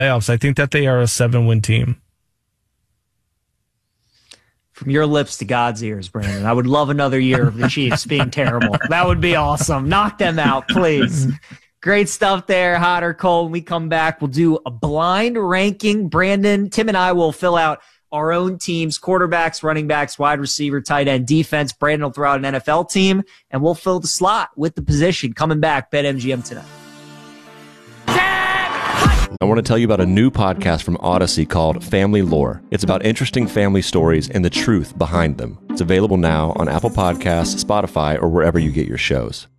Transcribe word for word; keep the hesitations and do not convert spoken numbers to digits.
playoffs. I think that they are a seven-win team. From your lips to God's ears, Brandon. I would love another year of the Chiefs being terrible. That would be awesome. Knock them out, please. Great stuff there, hot or cold. When we come back, we'll do a blind ranking. Brandon, Tim, and I will fill out our own teams, quarterbacks, running backs, wide receiver, tight end, defense. Brandon will throw out an N F L team, and we'll fill the slot with the position. Coming back, BetMGM tonight. I want to tell you about a new podcast from Odyssey called Family Lore. It's about interesting family stories and the truth behind them. It's available now on Apple Podcasts, Spotify, or wherever you get your shows.